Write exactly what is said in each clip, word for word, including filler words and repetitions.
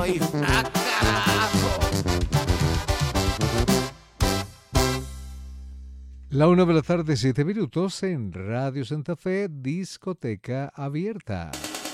hoy. ¡Ah, carajo! La una de la tarde, siete minutos en Radio Santa Fe, discoteca abierta.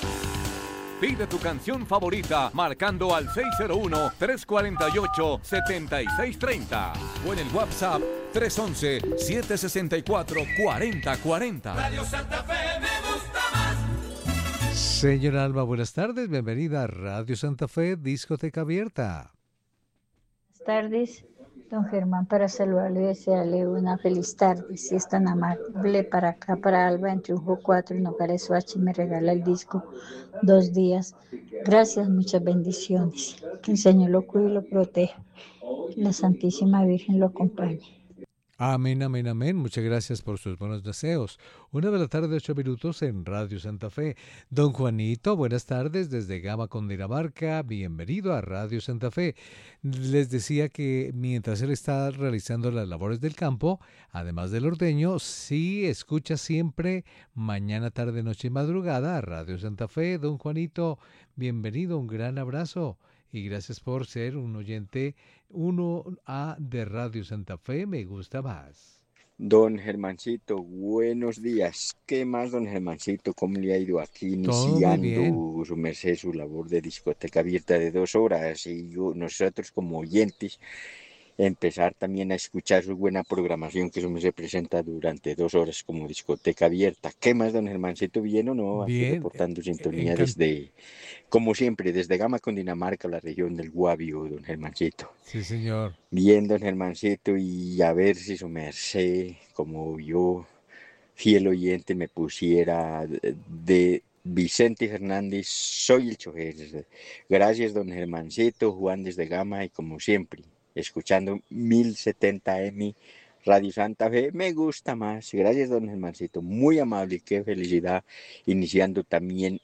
Pide tu canción favorita marcando al seis cero uno, tres cuatro ocho, siete seis tres cero o en el WhatsApp tres once, siete sesenta y cuatro, cuarenta cuarenta. Radio Santa Fe me gusta más. Señora Alba, buenas tardes. Bienvenida a Radio Santa Fe, discoteca abierta. Buenas tardes, don Germán, para saludarle y desearle una feliz tarde. Si es tan amable para acá, para Alba, en Triunfo cuatro, en Nogales Suachi, me regala el disco Dos Días. Gracias, muchas bendiciones. Que el Señor lo cuide y lo proteja. Que la Santísima Virgen lo acompañe. Amén, amén, amén. Muchas gracias por sus buenos deseos. Una de la tarde, ocho minutos en Radio Santa Fe. Don Juanito, buenas tardes desde Gama, Cundinamarca. Bienvenido a Radio Santa Fe. Les decía que mientras él está realizando las labores del campo, además del ordeño, sí escucha siempre mañana, tarde, noche y madrugada a Radio Santa Fe. Don Juanito, bienvenido, un gran abrazo. Y gracias por ser un oyente uno A de Radio Santa Fe, me gusta más. Don Germancito, buenos días. ¿Qué más, don Germancito? ¿Cómo le ha ido aquí iniciando su merced su labor de discoteca abierta de dos horas? Y yo, nosotros como oyentes, empezar también a escuchar su buena programación que eso se presenta durante dos horas como discoteca abierta. ¿Qué más, don Germancito? ¿Bien o no? Aquí Bien, reportando sintonía encant- desde, como siempre, desde Gama, Cundinamarca, la región del Guavio, don Germancito. Sí, señor. Bien, don Germancito, y a ver si su merced, como yo, fiel oyente, me pusiera de, de Vicente Fernández, soy el chofer. Gracias, don Germancito, Juan desde Gama, y como siempre, escuchando mil setenta eme Radio Santa Fe, me gusta más. Gracias, don Germancito, muy amable, qué felicidad, iniciando también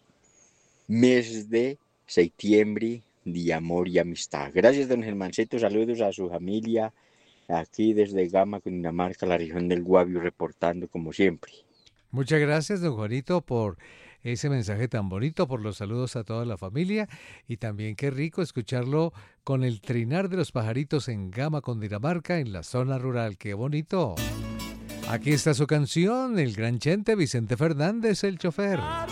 mes de septiembre de amor y amistad. Gracias, don Germancito, saludos a su familia, aquí desde Gama, Cundinamarca, la región del Guavio, reportando como siempre. Muchas gracias, don Juanito, por ese mensaje tan bonito, por los saludos a toda la familia y también qué rico escucharlo con el trinar de los pajaritos en Gama, Cundinamarca, en la zona rural. ¡Qué bonito! Aquí está su canción, el gran chente Vicente Fernández, el chofer.